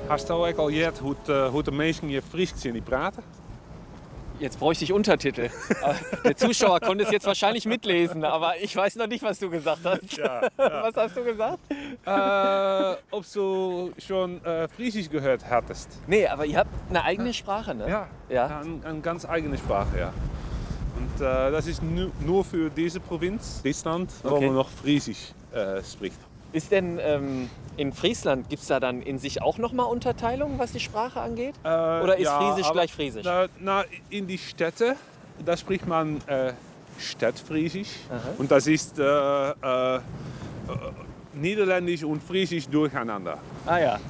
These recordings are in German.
Hast du ook al gehört, hoe de mensen hier Fries zijn die praten? Jetzt bräuchte ich Untertitel. Der Zuschauer konnte es jetzt wahrscheinlich mitlesen, aber ich weiß noch nicht, was du gesagt hast. Ja, ja. Was hast du gesagt? Ob du schon Friesisch gehört hattest? Nee, aber ihr habt eine eigene Sprache, ne? Ja, Ja. eine ganz eigene Sprache, ja. Und das ist nur für diese Provinz, Friesland, wo man noch Friesisch spricht. Ist denn in Friesland, gibt es da dann in sich auch nochmal Unterteilungen, was die Sprache angeht? Oder ist Friesisch gleich Friesisch? In die Städte, da spricht man Stadtfriesisch. Aha. Und das ist Niederländisch und Friesisch durcheinander. Ah ja.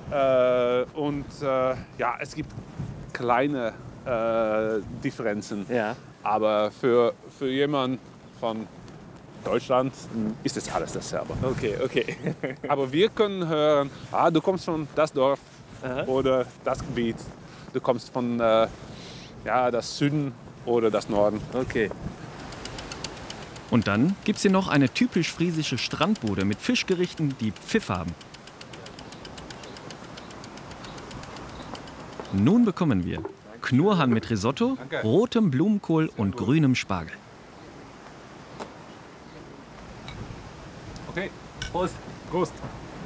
Ja, es gibt kleine Differenzen. Ja. Aber für jemanden von Deutschland ist das alles dasselbe. Okay. Aber wir können hören, du kommst von das Dorf oder das Gebiet. Du kommst von das Süden oder das Norden. Okay. Und dann gibt's hier noch eine typisch friesische Strandbude mit Fischgerichten, die Pfiff haben. Nun bekommen wir Knurrhahn mit Risotto, rotem Blumenkohl und grünem Spargel. Okay, Prost. Prost.